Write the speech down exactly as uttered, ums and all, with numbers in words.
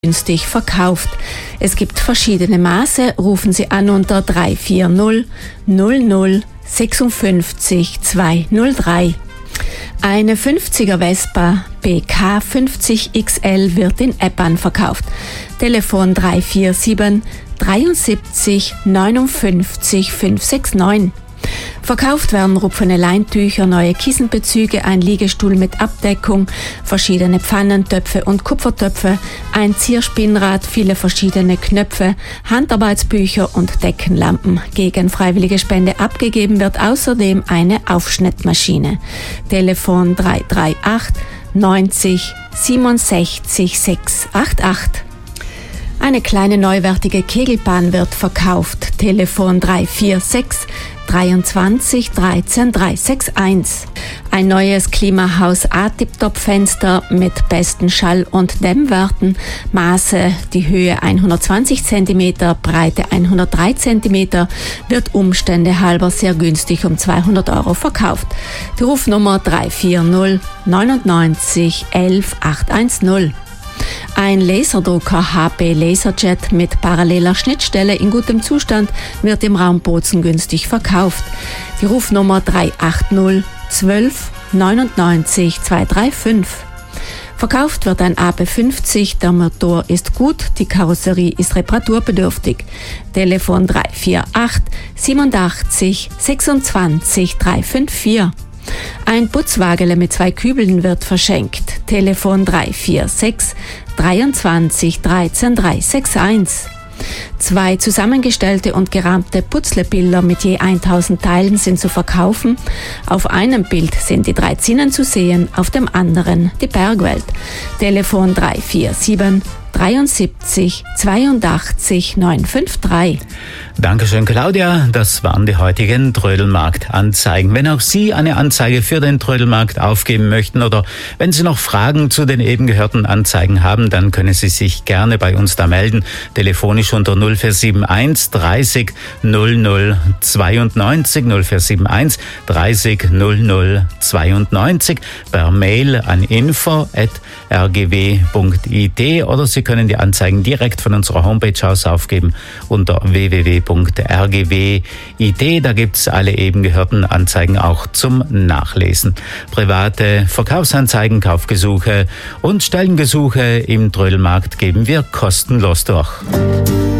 günstig verkauft. Es gibt verschiedene Maße. Rufen Sie an unter drei vier null null null fünf sechs zwei null drei. Eine fünfziger Vespa B K fünfzig X L wird in Eppan verkauft. Telefon drei vier sieben sieben drei neun fünf fünf sechs neun. Verkauft werden rupfene Leintücher, neue Kissenbezüge, ein Liegestuhl mit Abdeckung, verschiedene Pfannen, Töpfe und Kupfertöpfe, ein Zierspinnrad, viele verschiedene Knöpfe, Handarbeitsbücher und Deckenlampen. Gegen freiwillige Spende abgegeben wird außerdem eine Aufschnittmaschine. Telefon drei drei acht neunzig siebenundsechzig sechs acht acht. Eine kleine neuwertige Kegelbahn wird verkauft. Telefon drei vier sechs dreiundzwanzig dreizehn drei sechs eins. Ein neues Klimahaus A-Tip-Top-Fenster mit besten Schall- und Dämmwerten. Maße, die Höhe hundertzwanzig Zentimeter, Breite hundertdrei Zentimeter, wird Umstände halber sehr günstig um zweihundert Euro verkauft. Die Rufnummer drei vier null neun neun elf acht eins null. Ein Laserdrucker H P Laserjet mit paralleler Schnittstelle in gutem Zustand wird im Raum Bozen günstig verkauft. Die Rufnummer drei acht null zwölf neunundneunzig zwei drei fünf. Verkauft wird ein A B fünfzig, der Motor ist gut, die Karosserie ist reparaturbedürftig. Telefon drei vier acht siebenundachtzig sechsundzwanzig drei fünf vier. Ein Putzwagele mit zwei Kübeln wird verschenkt. Telefon drei vier sechs dreiundzwanzig dreizehn drei sechs eins. Zwei zusammengestellte und gerahmte Putzlebilder mit je tausend Teilen sind zu verkaufen. Auf einem Bild sind die drei Zinnen zu sehen, auf dem anderen die Bergwelt. Telefon drei vier sieben dreiundsiebzig zweiundachtzig neun fünf drei. Dankeschön, Claudia. Das waren die heutigen Trödelmarkt-Anzeigen. Wenn auch Sie eine Anzeige für den Trödelmarkt aufgeben möchten oder wenn Sie noch Fragen zu den eben gehörten Anzeigen haben, dann können Sie sich gerne bei uns da melden. Telefonisch unter null vier sieben eins dreißig null null zweiundneunzig, null vier sieben eins dreißig null null zweiundneunzig, per Mail an info at r g w punkt i t oder Sie können die Anzeigen direkt von unserer Homepage aus aufgeben unter w w w punkt r g w punkt i t. Da gibt's alle eben gehörten Anzeigen auch zum Nachlesen. Private Verkaufsanzeigen, Kaufgesuche und Stellengesuche im Trödelmarkt geben wir kostenlos durch.